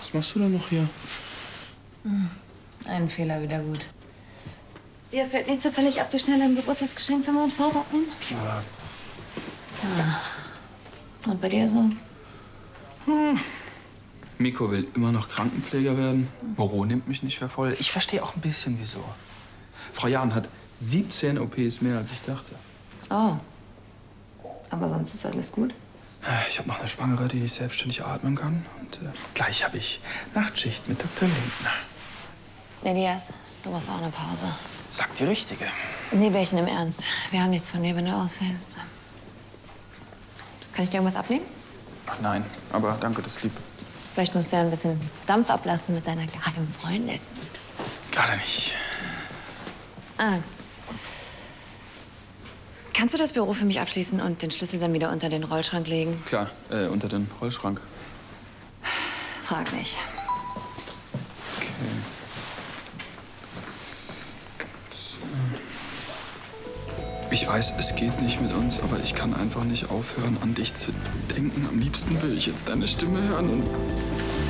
Was machst du denn noch hier? Einen Fehler wieder gut. Dir fällt nicht zufällig auf die Schnelle ein Geburtstagsgeschenk für meinen Vater ein? Ja. Und bei dir so? Miko will immer noch Krankenpfleger werden. Moro nimmt mich nicht für voll. Ich verstehe auch ein bisschen, wieso. Frau Jahn hat 17 OPs mehr, als ich dachte. Oh. Aber sonst ist alles gut? Ich habe noch eine Schwangere, die nicht selbstständig atmen kann. Und gleich habe ich Nachtschicht mit Dr. Lindner. Elias, du brauchst auch eine Pause. Sagt die Richtige. Nee, welchen im Ernst. Wir haben nichts von dir, wenn du ausfällst. Kann ich dir irgendwas abnehmen? Ach nein, aber danke, das ist lieb. Vielleicht musst du ja ein bisschen Dampf ablassen mit deiner geheimen Freundin. Gerade nicht. Ah. Kannst du das Büro für mich abschließen und den Schlüssel dann wieder unter den Rollschrank legen? Klar, unter den Rollschrank. Frag nicht. Okay. So. Ich weiß, es geht nicht mit uns, aber ich kann einfach nicht aufhören, an dich zu denken. Am liebsten will ich jetzt deine Stimme hören und